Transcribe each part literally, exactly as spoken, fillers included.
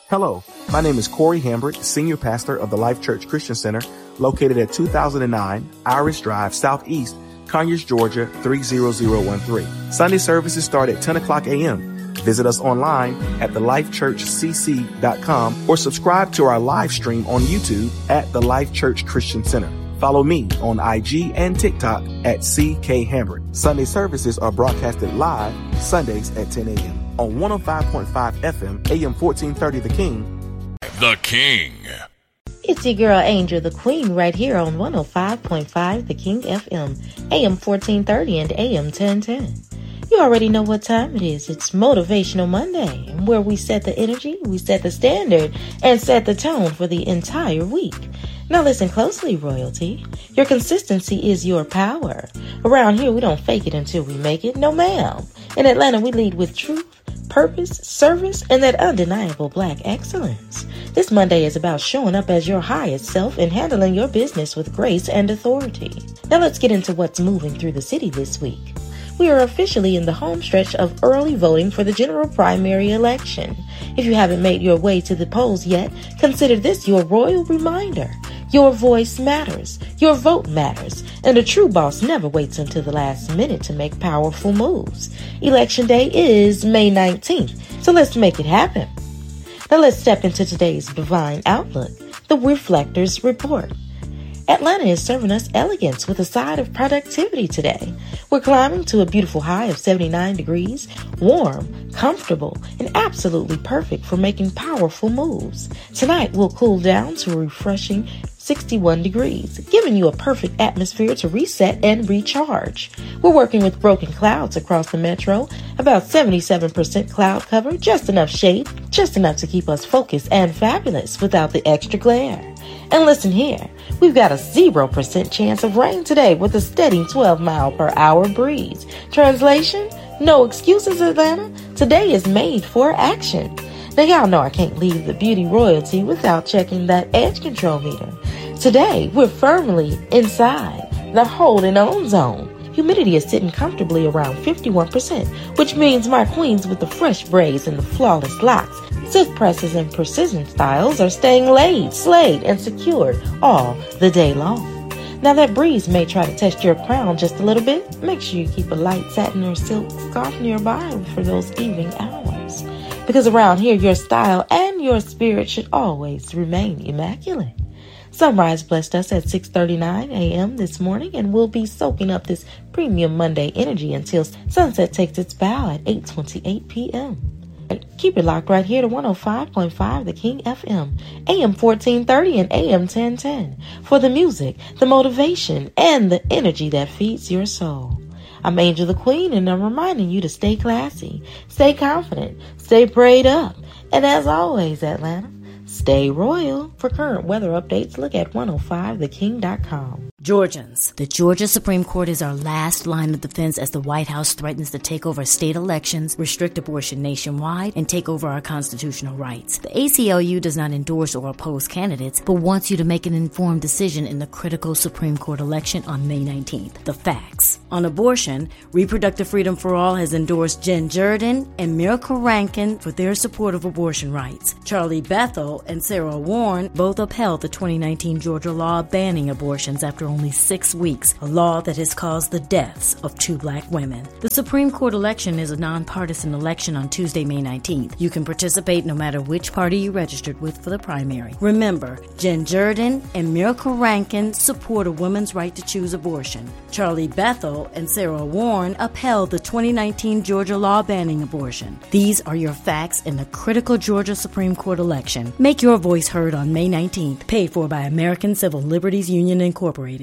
Hello, my name is Corey Hambrick, Senior Pastor of the Life Church Christian Center, located at two thousand nine Irish Drive, Southeast, Conyers, Georgia, three zero zero one three. Sunday services start at ten o'clock a.m. Visit us online at the life church c c dot com or subscribe to our live stream on YouTube at the Life Church Christian Center. Follow me on I G and TikTok at C K Hambrick. Sunday services are broadcasted live Sundays at ten a.m. on one oh five point five F M, A M fourteen thirty The King. The King. It's your girl Angel the Queen right here on one oh five point five The King F M, A M fourteen thirty and A M ten ten. You already know what time it is. It's Motivational Monday, and where we set the energy, we set the standard, and set the tone for the entire week. Now listen closely, royalty. Your consistency is your power. Around here, we don't fake it until we make it. No, ma'am. In Atlanta, we lead with truth, purpose, service, and that undeniable black excellence. This Monday is about showing up as your highest self and handling your business with grace and authority. Now let's get into what's moving through the city this week. We are officially in the home stretch of early voting for the general primary election. If you haven't made your way to the polls yet, consider this your royal reminder. Your voice matters. Your vote matters. And a true boss never waits until the last minute to make powerful moves. Election day is May nineteenth, so let's make it happen. Now let's step into today's divine outlook, the Reflectors Report. Atlanta is serving us elegance with a side of productivity today. We're climbing to a beautiful high of seventy-nine degrees, warm, comfortable, and absolutely perfect for making powerful moves. Tonight, we'll cool down to a refreshing sixty-one degrees, giving you a perfect atmosphere to reset and recharge. We're working with broken clouds across the metro, about seventy-seven percent cloud cover, just enough shade, just enough to keep us focused and fabulous without the extra glare. And listen here, we've got a zero percent chance of rain today with a steady twelve mile per hour breeze. Translation? No excuses, Atlanta. Today is made for action. Now y'all know I can't leave the beauty royalty without checking that edge control meter. Today, we're firmly inside the holding on zone. Humidity is sitting comfortably around fifty-one percent, which means my queens with the fresh braids and the flawless locks, silk presses and precision styles are staying laid, slayed, and secured all the day long. Now that breeze may try to test your crown just a little bit. Make sure you keep a light satin or silk scarf nearby for those evening hours. Because around here, your style and your spirit should always remain immaculate. Sunrise blessed us at six thirty-nine a.m. this morning, and we'll be soaking up this premium Monday energy until sunset takes its bow at eight twenty-eight p.m. And keep it locked right here to one oh five point five The King F M, A M fourteen thirty and A M ten ten for the music, the motivation, and the energy that feeds your soul. I'm Angel the Queen, and I'm reminding you to stay classy, stay confident, stay prayed up, and as always, Atlanta, stay royal. For current weather updates, look at one oh five the king dot com. Georgians, the Georgia Supreme Court is our last line of defense as the White House threatens to take over state elections, restrict abortion nationwide, and take over our constitutional rights. The A C L U does not endorse or oppose candidates, but wants you to make an informed decision in the critical Supreme Court election on May nineteenth. The facts. On abortion, Reproductive Freedom for All has endorsed Jen Jordan and Miracle Rankin for their support of abortion rights. Charlie Bethel and Sarah Warren both upheld the twenty nineteen Georgia law banning abortions after only six weeks, a law that has caused the deaths of two black women. The Supreme Court election is a nonpartisan election on Tuesday, May nineteenth. You can participate no matter which party you registered with for the primary. Remember, Jen Jordan and Miracle Rankin support a woman's right to choose abortion. Charlie Bethel and Sarah Warren upheld the twenty nineteen Georgia law banning abortion. These are your facts in the critical Georgia Supreme Court election. Make your voice heard on May nineteenth, paid for by American Civil Liberties Union Incorporated.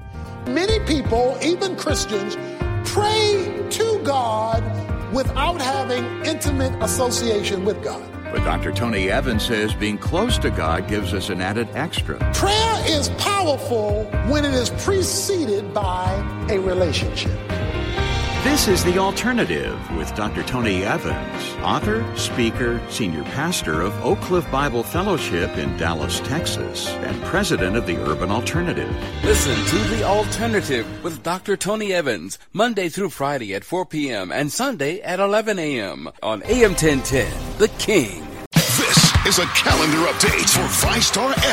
Many people, even Christians, pray to God without having intimate association with God. But Doctor Tony Evans says being close to God gives us an added extra. Prayer is powerful when it is preceded by a relationship. This is The Alternative with Doctor Tony Evans, author, speaker, senior pastor of Oak Cliff Bible Fellowship in Dallas, Texas, and president of the Urban Alternative. Listen to The Alternative with Doctor Tony Evans, Monday through Friday at four p.m. and Sunday at eleven a.m. on A M ten ten, The King. This is a calendar update for five-star